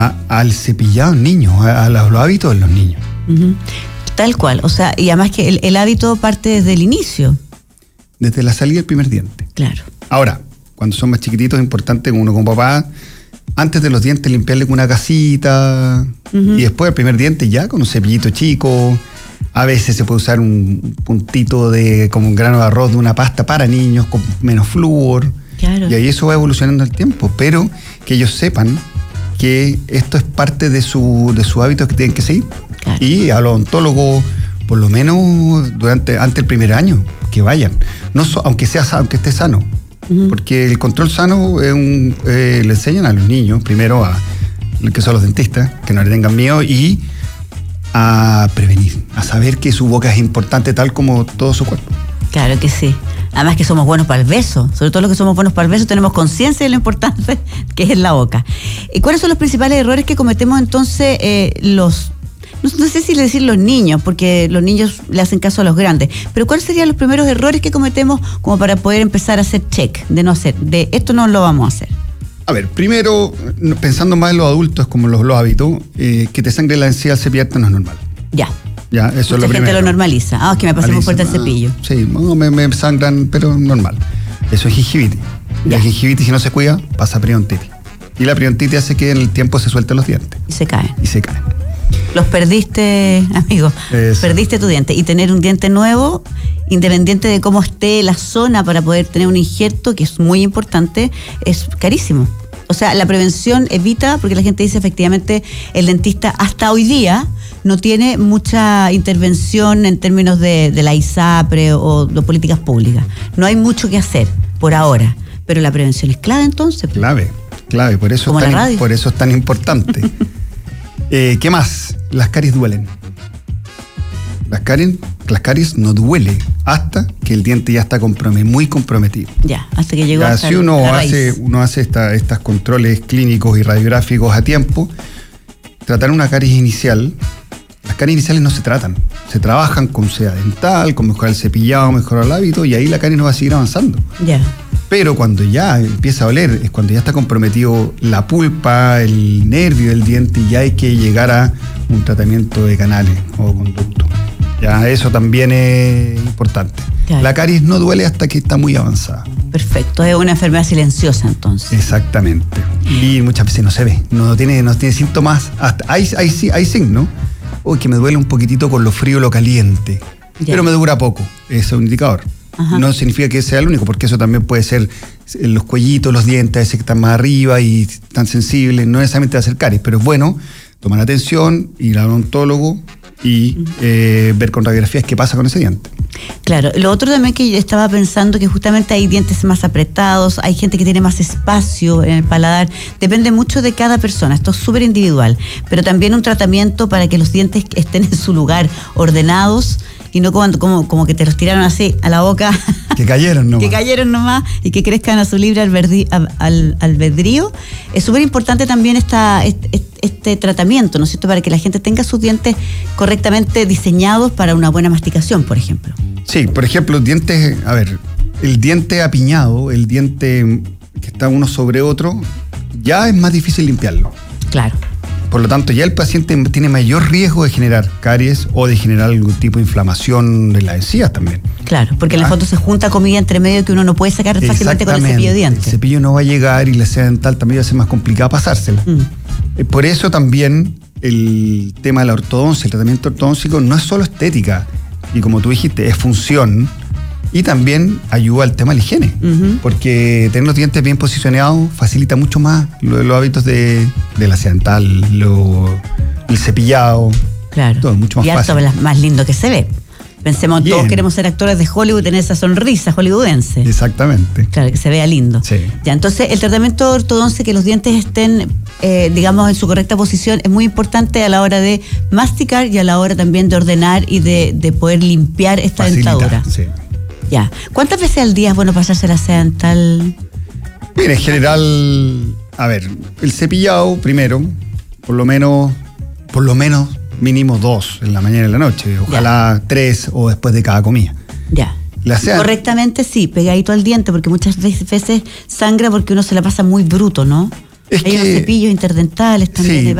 al cepillado en niños, a los hábitos de los niños. Uh-huh. Tal cual, o sea, y además que el hábito parte desde el inicio. Desde la salida del primer diente. Claro. Ahora, cuando son más chiquititos es importante, uno como papá, antes de los dientes limpiarle con una gasita, uh-huh, y después del primer diente ya con un cepillito chico. A veces se puede usar un puntito como un grano de arroz de una pasta para niños con menos flúor. Claro. Y ahí eso va evolucionando el tiempo, pero que ellos sepan que esto es parte de su hábito que tienen que seguir. Claro. Y al odontólogo, por lo menos antes del primer año, que vayan. No aunque esté sano. Uh-huh. Porque el control sano le enseñan a los niños, primero que son los dentistas, que no le tengan miedo, y a prevenir, a saber que su boca es importante tal como todo su cuerpo. Claro que sí. Además que somos buenos para el beso. Sobre todo los que somos buenos para el beso tenemos conciencia de lo importante que es en la boca. ¿Y cuáles son los principales errores que cometemos entonces no sé si decir los niños, porque los niños le hacen caso a los grandes, pero cuáles serían los primeros errores que cometemos como para poder empezar a hacer check, de esto no lo vamos a hacer? A ver, primero, pensando más en los adultos como los hábitos, que te sangre la encía al cepillarte no es normal. Ya, eso es lo primero. Mucha gente lo normaliza. Es que me pasé muy fuerte el cepillo. Sí, me sangran, pero normal. Eso es gingivitis. La gingivitis, si no se cuida, pasa a periodontitis. Y la periodontitis hace que en el tiempo se suelten los dientes. Y se caen. Los perdiste, amigo. Eso. Perdiste tu diente. Y tener un diente nuevo, independiente de cómo esté la zona para poder tener un injerto, que es muy importante, es carísimo. O sea, la prevención evita, porque la gente dice efectivamente, el dentista hasta hoy día no tiene mucha intervención en términos de la ISAPRE o de políticas públicas. No hay mucho que hacer por ahora, pero la prevención es clave entonces. Clave, por eso es tan importante. ¿Qué más? Las caries duelen. Las caries no duele hasta que el diente ya está muy comprometido. Ya, hasta que llegó hasta si uno hace estos controles clínicos y radiográficos a tiempo, tratar una caries inicial, las caries iniciales no se tratan, se trabajan con seda dental, con mejorar el cepillado, mejorar el hábito, y ahí la caries no va a seguir avanzando. Ya. Pero cuando ya empieza a doler, es cuando ya está comprometido la pulpa, el nervio del diente, y ya hay que llegar a un tratamiento de canales o conducto. Ya, eso también es importante. Claro. La caries no duele hasta que está muy avanzada. Perfecto, es una enfermedad silenciosa entonces. Exactamente. Y muchas veces no se ve, no tiene síntomas. Hay signos. Que me duele un poquitito con lo frío o lo caliente. Ya. Pero me dura poco, ese es un indicador. Ajá. No significa que sea el único, porque eso también puede ser los cuellitos, los dientes, ese que están más arriba y tan sensibles, no necesariamente va a ser caries, pero es bueno tomar atención, ir al odontólogo y ver con radiografías qué pasa con ese diente. Claro, lo otro también que yo estaba pensando, que justamente hay dientes más apretados, hay gente que tiene más espacio en el paladar, depende mucho de cada persona, esto es súper individual, pero también un tratamiento para que los dientes estén en su lugar, ordenados, y no como que te los tiraron así a la boca. Que cayeron nomás. Que cayeron nomás y que crezcan a su libre albedrío. Es súper importante también este tratamiento, ¿no es cierto?, para que la gente tenga sus dientes correctamente diseñados para una buena masticación, por ejemplo. Sí, por ejemplo, el diente apiñado, el diente que está uno sobre otro, ya es más difícil limpiarlo. Claro. Por lo tanto, ya el paciente tiene mayor riesgo de generar caries o de generar algún tipo de inflamación de las encías también. Claro, porque en el fondo se junta comida entre medio que uno no puede sacar fácilmente con el cepillo de dientes. El cepillo no va a llegar y la seda dental también va a ser más complicada pasársela. Por eso también el tema de la ortodoncia, el tratamiento ortodóncico, no es solo estética, y como tú dijiste, es función, y también ayuda al tema de la higiene, porque tener los dientes bien posicionados facilita mucho más los hábitos de la seda dental, el cepillado. Claro, todo mucho más fácil. Y harto más lindo que se ve. Pensemos, todos queremos ser actores de Hollywood, tener esa sonrisa hollywoodense. Exactamente. Claro, que se vea lindo. Sí. Ya, entonces el tratamiento de ortodoncia, que los dientes estén, digamos, en su correcta posición, es muy importante a la hora de masticar y a la hora también de ordenar y de poder limpiar esta dentadura. Sí. Ya. ¿Cuántas veces al día es bueno pasarse la seda dental? Mira, en general, el cepillado primero, por lo menos mínimo 2 en la mañana y en la noche, ojalá 3 o después de cada comida. Ya. Correctamente sí, pegadito al diente, porque muchas veces sangra porque uno se la pasa muy bruto, ¿no? Hay unos cepillos interdentales también. Sí,